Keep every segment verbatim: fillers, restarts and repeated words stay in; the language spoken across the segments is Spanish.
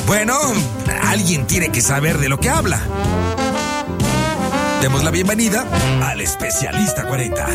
Bueno, alguien tiene que saber de lo que habla. Demos la bienvenida al Especialista cuarenta.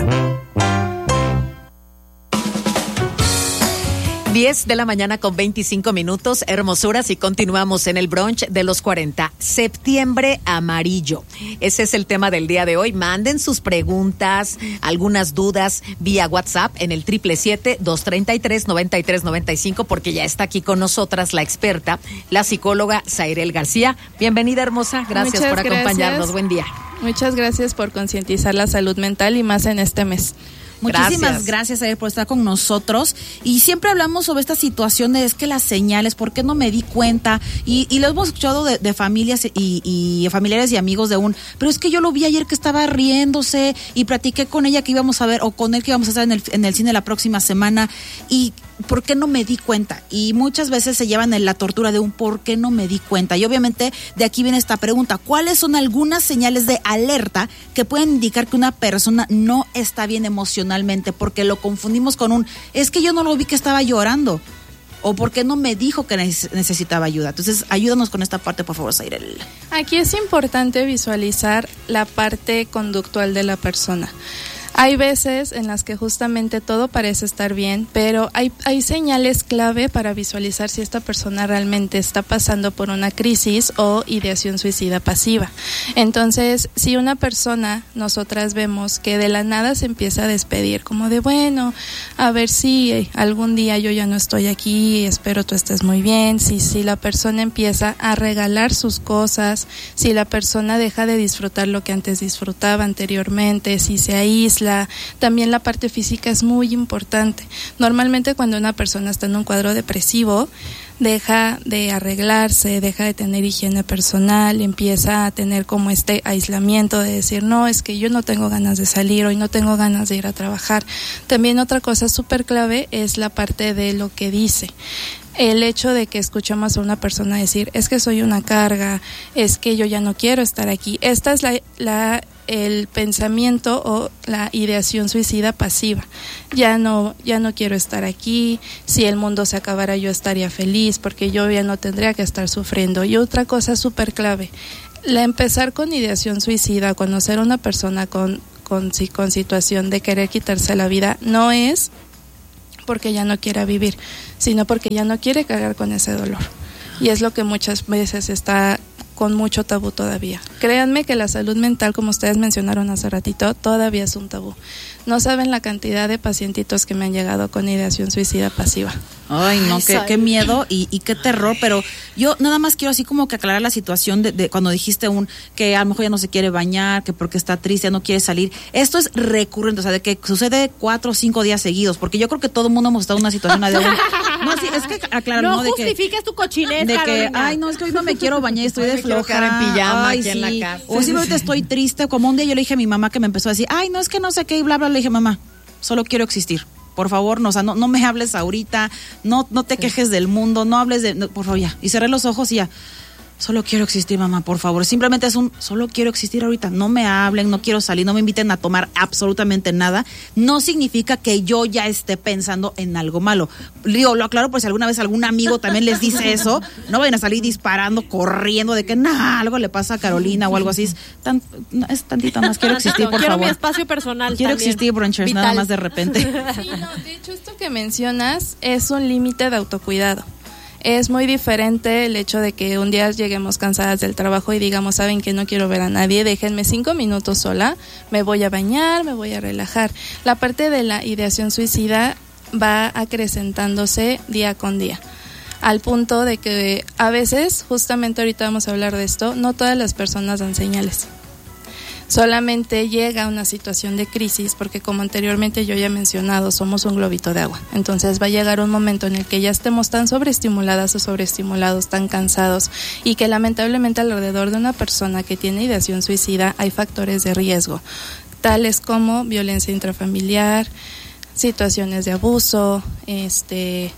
diez de la mañana con veinticinco minutos, hermosuras, y continuamos en el brunch de los cuarenta. Septiembre amarillo. Ese es el tema del día de hoy. Manden sus preguntas, algunas dudas vía WhatsApp en el siete siete siete, dos tres tres, nueve tres nueve cinco, porque ya está aquí con nosotras la experta, la psicóloga Zairel García. Bienvenida, hermosa. Gracias Muchas por acompañarnos. Gracias. Buen día. Muchas gracias por concientizar la salud mental y más en este mes. Muchísimas gracias, gracias por estar con nosotros. Y siempre hablamos sobre esta situación de es que las señales, ¿por qué no me di cuenta? Y, y lo hemos escuchado de, de familias y, y familiares y amigos de un, pero es que yo lo vi ayer que estaba riéndose y platiqué con ella que íbamos a ver, o con él que íbamos a estar en el, en el cine la próxima semana. Y ¿por qué no me di cuenta? Y muchas veces se llevan en la tortura de un ¿por qué no me di cuenta? Y obviamente de aquí viene esta pregunta: ¿cuáles son algunas señales de alerta que pueden indicar que una persona no está bien emocionalmente? Porque lo confundimos con un, es que yo no lo vi que estaba llorando, o ¿por qué no me dijo que necesitaba ayuda? Entonces, ayúdanos con esta parte, por favor, Zairel. Aquí es importante visualizar la parte conductual de la persona. Hay veces en las que justamente todo parece estar bien, pero hay, hay señales clave para visualizar si esta persona realmente está pasando por una crisis o ideación suicida pasiva. Entonces, si una persona, nosotras vemos que de la nada se empieza a despedir, como de bueno, a ver si algún día yo ya no estoy aquí, espero tú estés muy bien, si, si la persona empieza a regalar sus cosas, si la persona deja de disfrutar lo que antes disfrutaba anteriormente, si se aísla. También la parte física es muy importante. Normalmente cuando una persona está en un cuadro depresivo, deja de arreglarse, deja de tener higiene personal, empieza a tener como este aislamiento de decir, no, es que yo no tengo ganas de salir, hoy no tengo ganas de ir a trabajar. También otra cosa súper clave es la parte de lo que dice. El hecho de que escuchamos a una persona decir, es que soy una carga, es que yo ya no quiero estar aquí. Esta es la, la el pensamiento o la ideación suicida pasiva. Ya no, ya no quiero estar aquí, si el mundo se acabara yo estaría feliz porque yo ya no tendría que estar sufriendo. Y otra cosa súper clave, la empezar con ideación suicida, conocer a una persona con, con, con situación de querer quitarse la vida, no es porque ya no quiera vivir, sino porque ya no quiere cargar con ese dolor. Y es lo que muchas veces está con mucho tabú todavía. Créanme que la salud mental, como ustedes mencionaron hace ratito, todavía es un tabú. No saben la cantidad de pacientitos que me han llegado con ideación suicida pasiva. Ay, no, Ay, qué, qué miedo y, y qué terror, pero yo nada más quiero así como que aclarar la situación de, de cuando dijiste un que a lo mejor ya no se quiere bañar, que porque está triste, ya no quiere salir. Esto es recurrente, o sea, de que sucede cuatro o cinco días seguidos, porque yo creo que todo el mundo hemos estado en una situación de un... No, sí, es que aclaro, no, ¿no? De justifiques que, tu cochinez, de Carolina. que, ay, no, es que hoy no me quiero bañar, estoy no de me quiero floja. quedar en pijama ay, aquí sí. en la casa. O simplemente estoy triste, como un día yo le dije a mi mamá que me empezó a decir, ay, no, es que no sé qué, y bla, bla, le dije, mamá, solo quiero existir. Por favor, no, o sea, no, no me hables ahorita, no, no te quejes del mundo, no hables de, no, por favor, ya. Y cerré los ojos y ya, solo quiero existir, mamá, por favor. Simplemente es un, solo quiero existir ahorita, no me hablen, no quiero salir, no me inviten a tomar absolutamente nada. No significa que yo ya esté pensando en algo malo. Digo, lo aclaro por si alguna vez algún amigo también les dice eso, no vayan a salir disparando, corriendo de que nada, algo le pasa a Carolina o algo así. Es, tan, es tantito más, quiero existir, por quiero favor. mi espacio personal Quiero también. existir, brunchers, Vital. nada más de repente. Sí, no, de hecho esto que mencionas es un límite de autocuidado. Es muy diferente el hecho de que un día lleguemos cansadas del trabajo y digamos, saben que no quiero ver a nadie, déjenme cinco minutos sola, me voy a bañar, me voy a relajar. La parte de la ideación suicida va acrecentándose día con día, al punto de que a veces, justamente ahorita vamos a hablar de esto, no todas las personas dan señales. Solamente llega a una situación de crisis porque, como anteriormente yo ya he mencionado, somos un globito de agua. Entonces va a llegar un momento en el que ya estemos tan sobreestimuladas o sobreestimulados, tan cansados, y que lamentablemente alrededor de una persona que tiene ideación suicida hay factores de riesgo, tales como violencia intrafamiliar, situaciones de abuso, este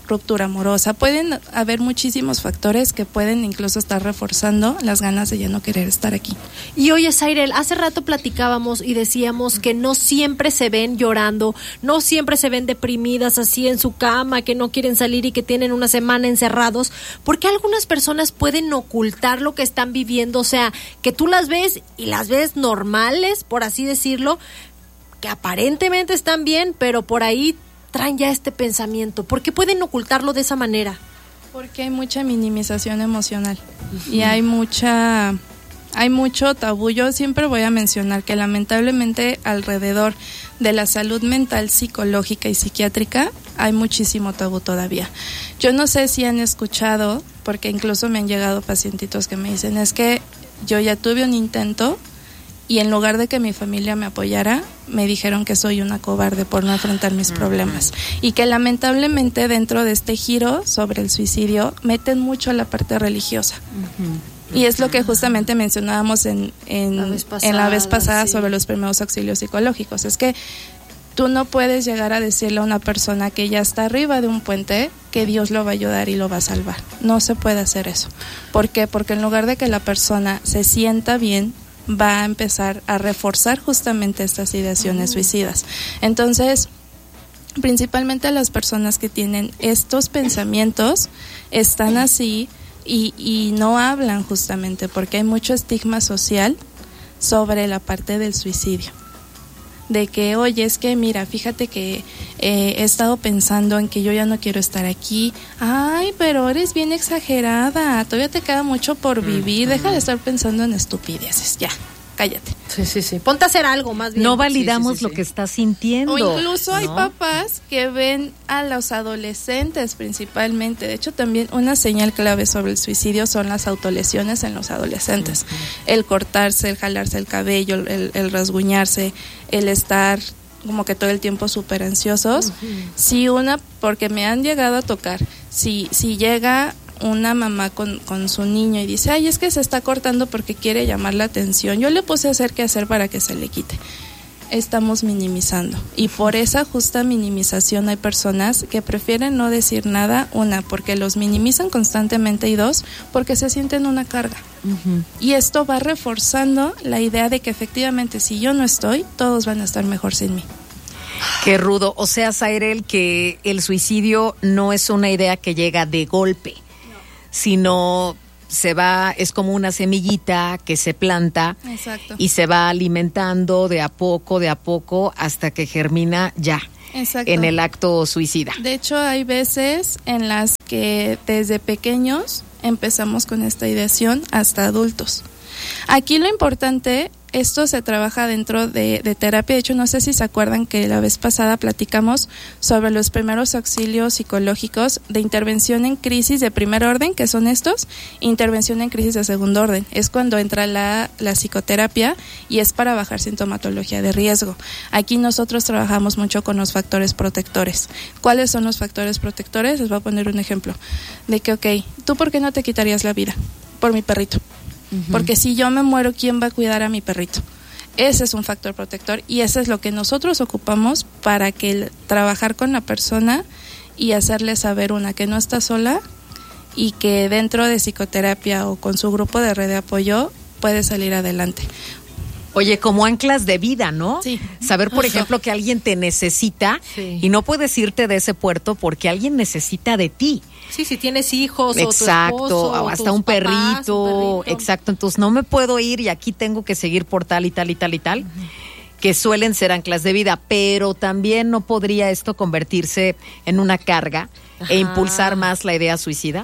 ruptura amorosa. Pueden haber muchísimos factores que pueden incluso estar reforzando las ganas de ya no querer estar aquí. Y oye, Zairel, hace rato platicábamos y decíamos que no siempre se ven llorando, no siempre se ven deprimidas así en su cama, que no quieren salir y que tienen una semana encerrados, porque algunas personas pueden ocultar lo que están viviendo, o sea, que tú las ves y las ves normales, por así decirlo, que aparentemente están bien, pero por ahí traen ya este pensamiento. ¿Por qué pueden ocultarlo de esa manera? Porque hay mucha minimización emocional uh-huh. y hay mucha, hay mucho tabú. Yo siempre voy a mencionar que lamentablemente alrededor de la salud mental, psicológica y psiquiátrica hay muchísimo tabú todavía. Yo no sé si han escuchado, porque incluso me han llegado pacientitos que me dicen, es que yo ya tuve un intento y en lugar de que mi familia me apoyara, me dijeron que soy una cobarde por no enfrentar mis problemas. Y que lamentablemente dentro de este giro sobre el suicidio meten mucho la parte religiosa. Uh-huh. Y es lo que justamente mencionábamos en, en, la, vez pasada, en la vez pasada sí. sobre los primeros auxilios psicológicos. Es que tú no puedes llegar a decirle a una persona que ya está arriba de un puente que Dios lo va a ayudar y lo va a salvar. No se puede hacer eso. ¿Por qué? Porque en lugar de que la persona se sienta bien, va a empezar a reforzar justamente estas ideaciones uh-huh. suicidas. Entonces, principalmente las personas que tienen estos pensamientos están así y, y no hablan justamente porque hay mucho estigma social sobre la parte del suicidio. De que, oye, es que mira, fíjate que eh, he estado pensando en que yo ya no quiero estar aquí. Ay, pero eres bien exagerada, todavía te queda mucho por vivir, mm-hmm. deja de estar pensando en estupideces, ya, cállate. Sí, sí, sí, ponte a hacer algo más bien. No validamos sí, sí, sí, lo sí. que estás sintiendo. O incluso ¿no? hay papás que ven a los adolescentes principalmente. De hecho, también una señal clave sobre el suicidio son las autolesiones en los adolescentes. Uh-huh. El cortarse, el jalarse el cabello, el, el rasguñarse, el estar como que todo el tiempo súper ansiosos. Uh-huh. Si una, porque me han llegado a tocar, si, si llega una mamá con, con su niño y dice, ay, es que se está cortando porque quiere llamar la atención, yo le puse a hacer qué hacer para que se le quite. Estamos minimizando y por esa justa minimización hay personas que prefieren no decir nada, una, porque los minimizan constantemente y dos, porque se sienten una carga. Uh-huh. Y esto va reforzando la idea de que efectivamente si yo no estoy, todos van a estar mejor sin mí. Qué rudo. O sea, Zairel, que el suicidio no es una idea que llega de golpe, sino se va, es como una semillita que se planta. Exacto. Y se va alimentando de a poco, de a poco, hasta que germina ya. Exacto. En el acto suicida. De hecho, hay veces en las que desde pequeños empezamos con esta ideación hasta adultos. Aquí lo importante, esto se trabaja dentro de, de terapia. De hecho, no sé si se acuerdan que la vez pasada platicamos sobre los primeros auxilios psicológicos de intervención en crisis de primer orden, que son estos, intervención en crisis de segundo orden. Es cuando entra la, la psicoterapia y es para bajar sintomatología de riesgo. Aquí nosotros trabajamos mucho con los factores protectores. ¿Cuáles son los factores protectores? Les voy a poner un ejemplo de que, ok, ¿tú por qué no te quitarías la vida? Por mi perrito. Uh-huh. Porque si yo me muero, ¿quién va a cuidar a mi perrito? Ese es un factor protector y eso es lo que nosotros ocupamos para que el, trabajar con la persona y hacerle saber, una, que no está sola y que dentro de psicoterapia o con su grupo de red de apoyo puede salir adelante. Oye, como anclas de vida, ¿no? Sí. Saber, por ejemplo, que alguien te necesita sí. y no puedes irte de ese puerto porque alguien necesita de ti. Sí, si tienes hijos exacto, o tu esposo, o hasta un, papás, perrito, un perrito. Exacto. Entonces no me puedo ir y aquí tengo que seguir por tal y tal y tal y tal, uh-huh. que suelen ser anclas de vida, pero también no podría esto convertirse en una carga Ajá. e impulsar más la idea suicida,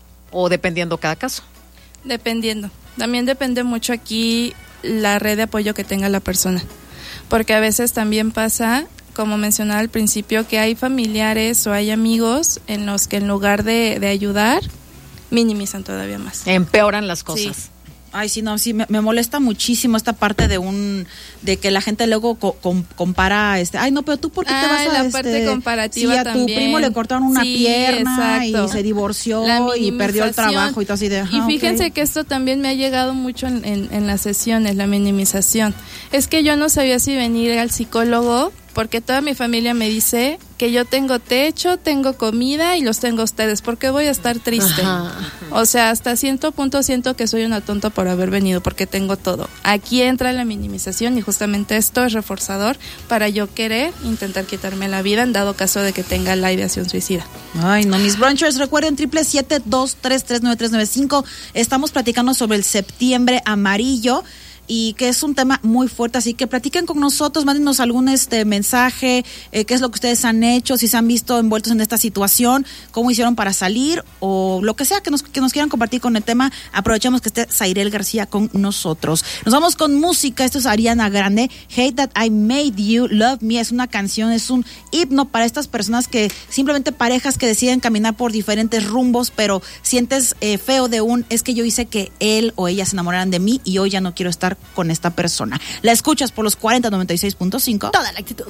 o dependiendo cada caso. Dependiendo. También depende mucho aquí la red de apoyo que tenga la persona, porque a veces también pasa, como mencionaba al principio, que hay familiares o hay amigos en los que en lugar de, de ayudar, minimizan todavía más. Empeoran las cosas. Sí. Ay, sí, no, sí, me, me molesta muchísimo esta parte de un, de que la gente luego co, com, compara, este, ay, no, pero tú, ¿por qué ah, te vas a, la este, parte comparativa sí, a también. tu primo le cortaron una sí, pierna exacto. y se divorció y perdió el trabajo y todo así de, y fíjense okay. que esto también me ha llegado mucho en, en, en las sesiones, la minimización. Es que yo no sabía si venir al psicólogo porque toda mi familia me dice que yo tengo techo, tengo comida y los tengo a ustedes, ¿por qué voy a estar triste? Ajá. O sea, hasta cierto punto siento que soy una tonta por haber venido, porque tengo todo. Aquí entra la minimización y justamente esto es reforzador para yo querer intentar quitarme la vida en dado caso de que tenga la ideación suicida. Ay, no, mis brunchers, recuerden triple siete dos tres tres nueve tres nueve cinco. Estamos platicando sobre el septiembre amarillo y que es un tema muy fuerte, así que platiquen con nosotros, mándenos algún este mensaje, eh, qué es lo que ustedes han hecho, si se han visto envueltos en esta situación, cómo hicieron para salir o lo que sea que nos, que nos quieran compartir con el tema. Aprovechamos que esté Zairel García con nosotros. Nos vamos con música, esto es Ariana Grande, Hate That I Made You, Love Me, es una canción, es un himno para estas personas que simplemente parejas que deciden caminar por diferentes rumbos, pero sientes eh, feo de un, es que yo hice que él o ella se enamoraran de mí y hoy ya no quiero estar con esta persona. La escuchas por los cuarenta noventa y seis punto cinco. Toda la actitud.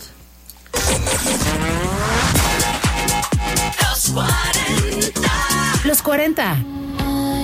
Los cuarenta.